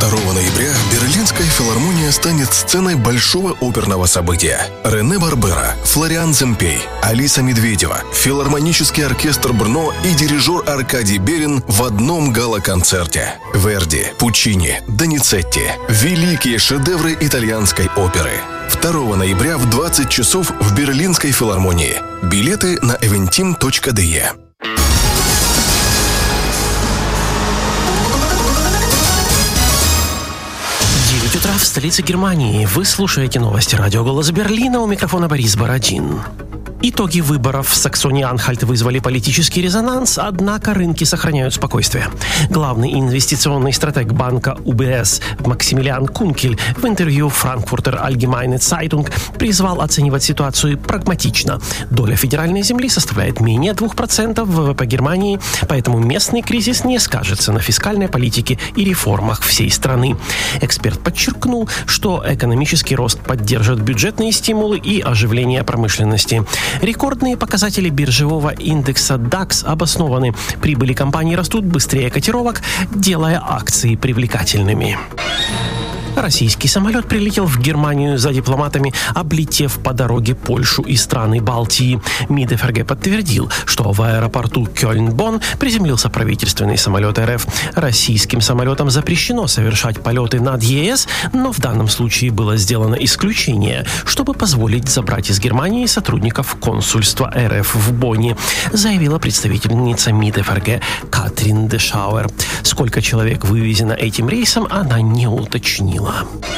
2 ноября Берлинская филармония станет сценой большого оперного события. Рене Барбера, Флориан Земпей, Алиса Медведева, филармонический оркестр Брно и дирижер Аркадий Берин в одном гала-концерте. Верди, Пучини, Доницетти – великие шедевры итальянской оперы. 2 ноября в 20 часов в Берлинской филармонии. Билеты на eventim.de. 9 утра в столице Германии. Вы слушаете новости радио «Голос Берлина», у микрофона Борис Бородин. Итоги выборов в Саксонии-Анхальт вызвали политический резонанс, однако рынки сохраняют спокойствие. Главный инвестиционный стратег банка УБС Максимилиан Кункель в интервью Frankfurter Allgemeine Zeitung призвал оценивать ситуацию прагматично. Доля федеральной земли составляет менее 2% ВВП Германии, поэтому местный кризис не скажется на фискальной политике и реформах всей страны. Эксперт подчеркнул, что экономический рост поддержит бюджетные стимулы и оживление промышленности. Рекордные показатели биржевого индекса DAX обоснованы. Прибыли компаний растут быстрее котировок, делая акции привлекательными. Российский самолет прилетел в Германию за дипломатами, облетев по дороге Польшу и страны Балтии. МИД ФРГ подтвердил, что в аэропорту Кёльн-Бонн приземлился правительственный самолет РФ. Российским самолетам запрещено совершать полеты над ЕС, но в данном случае было сделано исключение, чтобы позволить забрать из Германии сотрудников консульства РФ в Бонне, заявила представительница МИД ФРГ Катрин Дешауэр. Сколько человек вывезено этим рейсом, она не уточнила.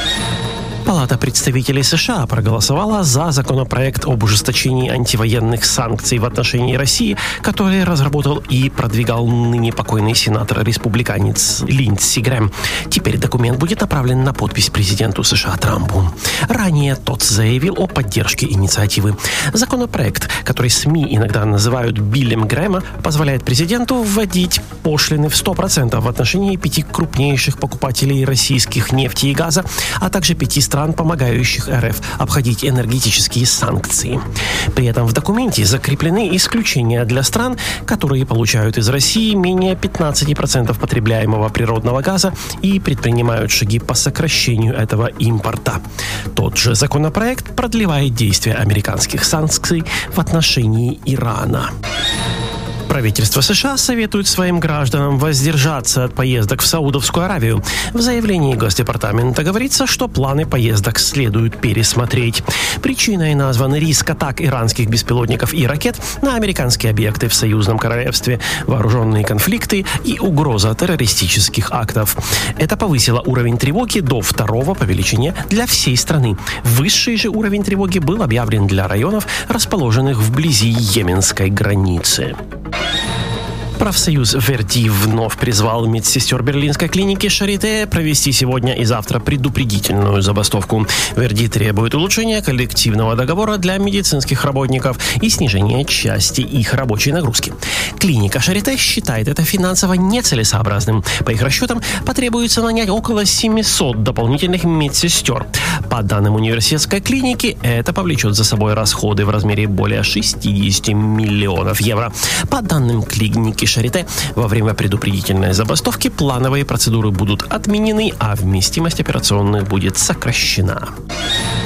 Палата представителей США проголосовала за законопроект об ужесточении антивоенных санкций в отношении России, который разработал и продвигал ныне покойный сенатор-республиканец Линдси Грэм. Теперь документ будет направлен на подпись президенту США Трампу. Ранее тот заявил о поддержке инициативы. Законопроект, который СМИ иногда называют «Биллем Грэма», позволяет президенту вводить пошлины в 100% в отношении 5 крупнейших покупателей российских нефти и газа, а также 5 стран, помогающих РФ обходить энергетические санкции. При этом в документе закреплены исключения для стран, которые получают из России менее 15% потребляемого природного газа и предпринимают шаги по сокращению этого импорта. Тот же законопроект продлевает действие американских санкций в отношении Ирана. Правительство США советует своим гражданам воздержаться от поездок в Саудовскую Аравию. В заявлении Госдепартамента говорится, что планы поездок следует пересмотреть. Причиной назван риск атак иранских беспилотников и ракет на американские объекты в Союзном Королевстве, вооруженные конфликты и угроза террористических актов. Это повысило уровень тревоги до 2-го по величине для всей страны. Высший же уровень тревоги был объявлен для районов, расположенных вблизи йеменской границы. Профсоюз Верди вновь призвал медсестер берлинской клиники Шарите провести сегодня и завтра предупредительную забастовку. Верди требует улучшения коллективного договора для медицинских работников и снижения части их рабочей нагрузки. Клиника Шарите считает это финансово нецелесообразным. По их расчетам, потребуется нанять около 700 дополнительных медсестер. По данным университетской клиники, это повлечет за собой расходы в размере более 60 миллионов евро. По данным клиники Шарите, во время предупредительной забастовки плановые процедуры будут отменены, а вместимость операционных будет сокращена.